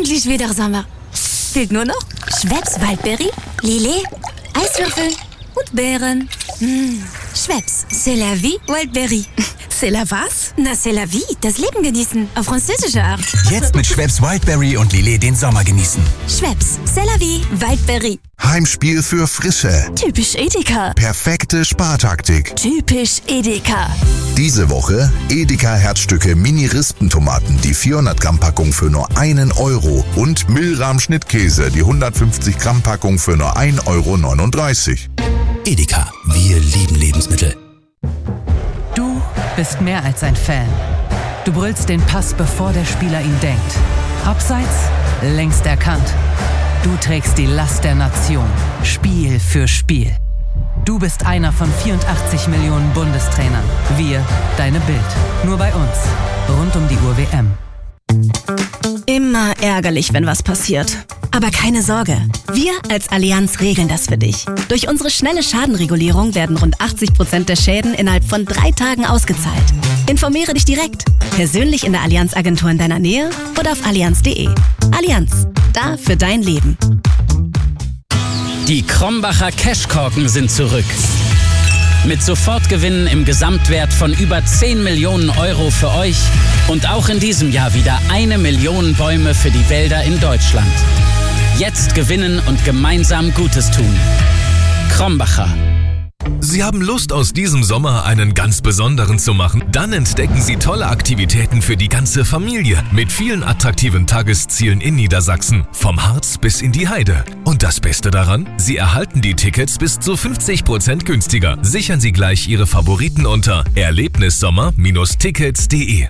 endlich wieder Sommer. Fehlt nur noch Schweppes Waldbeere, Lillet, Eiswürfel und Beeren. Schweppes, c'est la vie, Waldbeere. C'est la was? Na, c'est la vie, das Leben genießen, auf französische Art. Jetzt mit Schweppes Wildberry und Lillet den Sommer genießen. Schweppes, c'est la vie, Waldbeere. Heimspiel für Frische. Typisch Edeka. Perfekte Spartaktik. Typisch Edeka. Diese Woche Edeka Herzstücke Mini-Rispentomaten, die 400 Gramm Packung für nur 1 Euro und Milram Schnittkäse, die 150 Gramm Packung für nur 1,39 Euro. Edeka, wir lieben Lebensmittel. Du bist mehr als ein Fan. Du brüllst den Pass, bevor der Spieler ihn denkt. Abseits, längst erkannt. Du trägst die Last der Nation, Spiel für Spiel. Du bist einer von 84 Millionen Bundestrainern. Wir, deine Bild. Nur bei uns. Rund um die Uhr WM. Immer ärgerlich, wenn was passiert. Aber keine Sorge, wir als Allianz regeln das für dich. Durch unsere schnelle Schadenregulierung werden rund 80% der Schäden innerhalb von 3 Tagen ausgezahlt. Informiere dich direkt, persönlich in der Allianz-Agentur in deiner Nähe oder auf allianz.de. Allianz, da für dein Leben. Die Krombacher Cashkorken sind zurück. Mit Sofortgewinnen im Gesamtwert von über 10 Millionen Euro für euch und auch in diesem Jahr wieder 1 Million Bäume für die Wälder in Deutschland. Jetzt gewinnen und gemeinsam Gutes tun. Krombacher. Sie haben Lust, aus diesem Sommer einen ganz besonderen zu machen? Dann entdecken Sie tolle Aktivitäten für die ganze Familie mit vielen attraktiven Tageszielen in Niedersachsen, vom Harz bis in die Heide. Und das Beste daran? Sie erhalten die Tickets bis zu 50% günstiger. Sichern Sie gleich Ihre Favoriten unter erlebnissommer-tickets.de.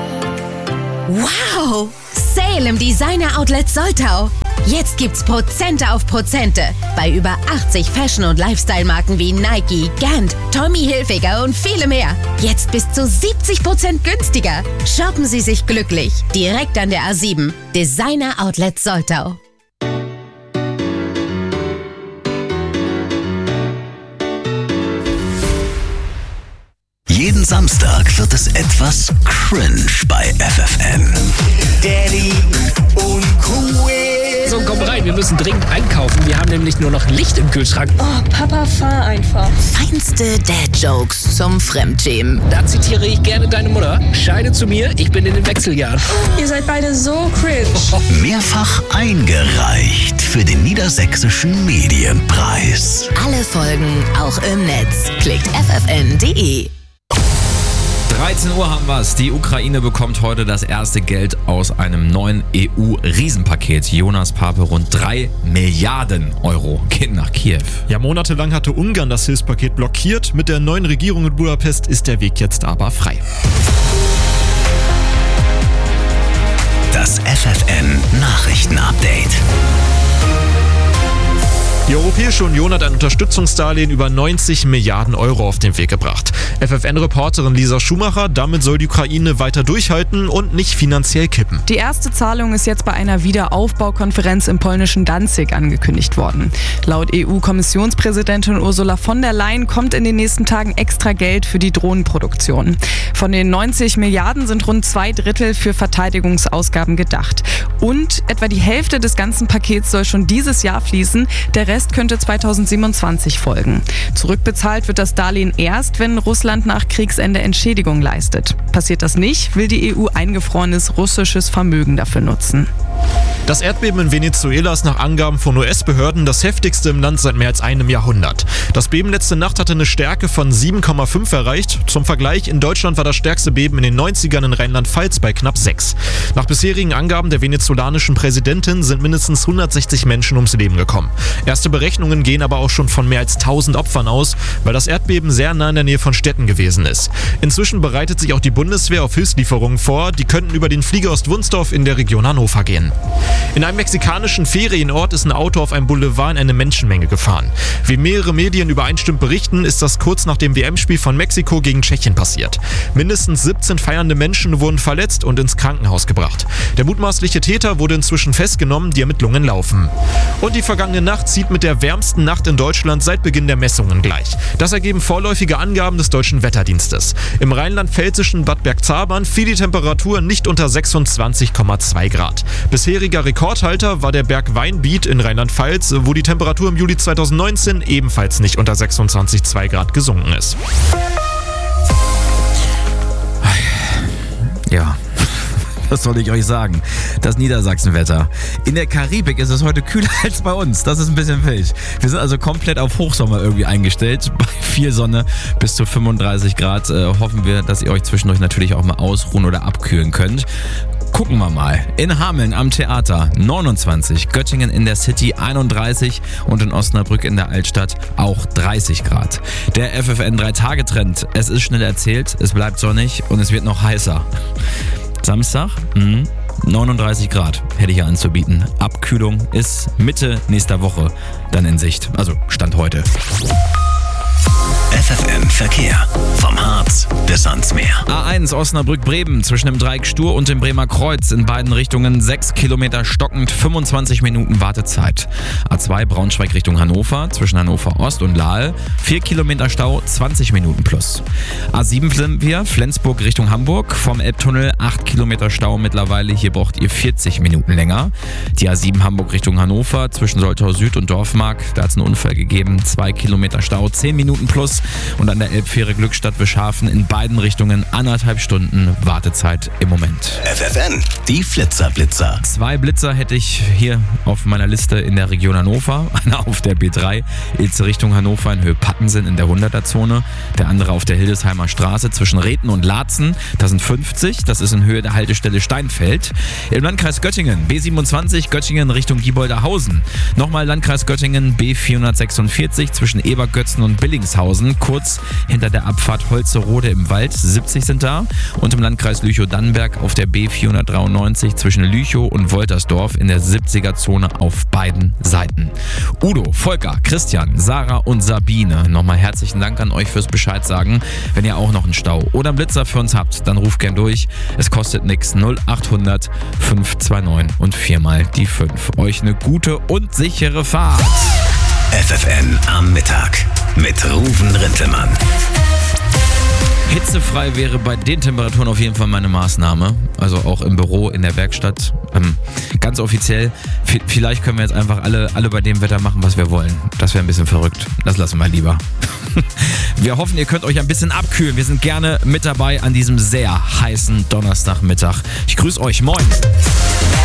Wow! Sale im Designer Outlet Soltau. Jetzt gibt's Prozente auf Prozente bei über 80 Fashion- und Lifestyle-Marken wie Nike, Gant, Tommy Hilfiger und viele mehr. Jetzt bis zu 70% günstiger. Shoppen Sie sich glücklich. Direkt an der A7. Designer Outlet Soltau. Jeden Samstag wird es etwas cringe bei FFN. Daddy und Cool. So, komm rein, wir müssen dringend einkaufen. Wir haben nämlich nur noch Licht im Kühlschrank. Oh, Papa, fahr einfach. Feinste Dad-Jokes zum Fremdschämen. Da zitiere ich gerne deine Mutter. Scheide zu mir, ich bin in den Wechseljahren. Ihr seid beide so cringe. Mehrfach eingereicht für den Niedersächsischen Medienpreis. Alle Folgen auch im Netz. Klickt ffn.de. 13 Uhr haben wir es. Die Ukraine bekommt heute das erste Geld aus einem neuen EU-Riesenpaket. Jonas Pape, rund 3 Milliarden Euro gehen nach Kiew. Ja, monatelang hatte Ungarn das Hilfspaket blockiert. Mit der neuen Regierung in Budapest ist der Weg jetzt aber frei. Das FFN-Nachrichten-Update. Die Europäische Union hat ein Unterstützungsdarlehen über 90 Milliarden Euro auf den Weg gebracht. FFN-Reporterin Lisa Schumacher, damit soll die Ukraine weiter durchhalten und nicht finanziell kippen. Die erste Zahlung ist jetzt bei einer Wiederaufbaukonferenz im polnischen Danzig angekündigt worden. Laut EU-Kommissionspräsidentin Ursula von der Leyen kommt in den nächsten Tagen extra Geld für die Drohnenproduktion. Von den 90 Milliarden sind rund 2/3 für Verteidigungsausgaben gedacht. Und etwa die Hälfte des ganzen Pakets soll schon dieses Jahr fließen. Der Rest könnte 2027 folgen. Zurückbezahlt wird das Darlehen erst, wenn Russland nach Kriegsende Entschädigung leistet. Passiert das nicht, will die EU eingefrorenes russisches Vermögen dafür nutzen. Das Erdbeben in Venezuela ist nach Angaben von US-Behörden das heftigste im Land seit mehr als einem Jahrhundert. Das Beben letzte Nacht hatte eine Stärke von 7,5 erreicht. Zum Vergleich, in Deutschland war das stärkste Beben in den 90ern in Rheinland-Pfalz bei knapp 6. Nach bisherigen Angaben der venezolanischen Präsidentin sind mindestens 160 Menschen ums Leben gekommen. Erste Berechnungen gehen aber auch schon von mehr als 1000 Opfern aus, weil das Erdbeben sehr nah in der Nähe von Städten gewesen ist. Inzwischen bereitet sich auch die Bundeswehr auf Hilfslieferungen vor. Die könnten über den Flieger Ost-Wunsdorf in der Region Hannover gehen. In einem mexikanischen Ferienort ist ein Auto auf einem Boulevard in eine Menschenmenge gefahren. Wie mehrere Medien übereinstimmend berichten, ist das kurz nach dem WM-Spiel von Mexiko gegen Tschechien passiert. Mindestens 17 feiernde Menschen wurden verletzt und ins Krankenhaus gebracht. Der mutmaßliche Täter wurde inzwischen festgenommen, die Ermittlungen laufen. Und die vergangene Nacht zieht mit der wärmsten Nacht in Deutschland seit Beginn der Messungen gleich. Das ergeben vorläufige Angaben des Deutschen Wetterdienstes. Im rheinland-pfälzischen Bad Bergzabern fiel die Temperatur nicht unter 26,2 Grad. Bisheriger Einziger Rekordhalter war der Berg Weinbiet in Rheinland-Pfalz, wo die Temperatur im Juli 2019 ebenfalls nicht unter 26,2 Grad gesunken ist. Ja, was soll ich euch sagen? Das Niedersachsenwetter. In der Karibik ist es heute kühler als bei uns. Das ist ein bisschen wild. Wir sind also komplett auf Hochsommer irgendwie eingestellt. Bei viel Sonne bis zu 35 Grad hoffen wir, dass ihr euch zwischendurch natürlich auch mal ausruhen oder abkühlen könnt. Gucken wir mal. In Hameln am Theater 29, Göttingen in der City 31 und in Osnabrück in der Altstadt auch 30 Grad. Der FFN 3-Tage-Trend. Es ist schnell erzählt, es bleibt sonnig und es wird noch heißer. Samstag, 39 Grad hätte ich ja anzubieten. Abkühlung ist Mitte nächster Woche dann in Sicht. Also Stand heute. FFN Verkehr. Vom Harz bis ans Meer. A1 Osnabrück-Bremen zwischen dem Dreieck Stur und dem Bremer Kreuz in beiden Richtungen 6 Kilometer stockend, 25 Minuten Wartezeit. A2 Braunschweig Richtung Hannover zwischen Hannover Ost und Lahl 4 Kilometer Stau, 20 Minuten plus. A7 sind wir, Flensburg Richtung Hamburg, vom Elbtunnel 8 Kilometer Stau mittlerweile, hier braucht ihr 40 Minuten länger. Die A7 Hamburg Richtung Hannover zwischen Soltau Süd und Dorfmark, da hat es einen Unfall gegeben, 2 Kilometer Stau, 10 Minuten plus. Und an der Elbfähre Glückstadt-Wischhafen in beiden Richtungen 1,5 Stunden Wartezeit im Moment. FFN, die Flitzer-Blitzer. 2 Blitzer hätte ich hier auf meiner Liste in der Region Hannover. Einer auf der B3, Ilze Richtung Hannover in Höhe Pattensen in der 100er-Zone. Der andere auf der Hildesheimer Straße zwischen Reten und Laatzen. Das sind 50, das ist in Höhe der Haltestelle Steinfeld. Im Landkreis Göttingen, B27 Göttingen Richtung Gieboldehausen. Nochmal Landkreis Göttingen, B446 zwischen Ebergötzen und Billingshausen. Kurz hinter der Abfahrt Holzerode im Wald, 70 sind da. Und im Landkreis Lüchow-Dannenberg auf der B493 zwischen Lüchow und Woltersdorf in der 70er-Zone auf beiden Seiten. Udo, Volker, Christian, Sarah und Sabine, nochmal herzlichen Dank an euch fürs Bescheid sagen. Wenn ihr auch noch einen Stau oder einen Blitzer für uns habt, dann ruft gern durch. Es kostet nichts, 0800 529 und 4 mal die 5. Euch eine gute und sichere Fahrt. FFN am Mittag mit Ruven Rintelmann. Hitzefrei wäre bei den Temperaturen auf jeden Fall meine Maßnahme. Also auch im Büro, in der Werkstatt. Ganz offiziell. Vielleicht können wir jetzt einfach alle bei dem Wetter machen, was wir wollen. Das wäre ein bisschen verrückt. Das lassen wir lieber. Wir hoffen, ihr könnt euch ein bisschen abkühlen. Wir sind gerne mit dabei an diesem sehr heißen Donnerstagmittag. Ich grüße euch. Moin.